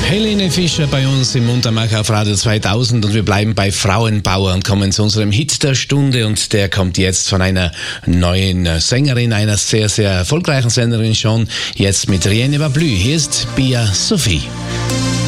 Helene Fischer bei uns im Muntermacher auf Radio 2000 und wir bleiben bei Frauenbauer und kommen zu unserem Hit der Stunde und der kommt jetzt von einer neuen Sängerin, einer sehr, sehr erfolgreichen Sängerin schon, jetzt mit Rien ne va plus. Hier ist Bia Sophie.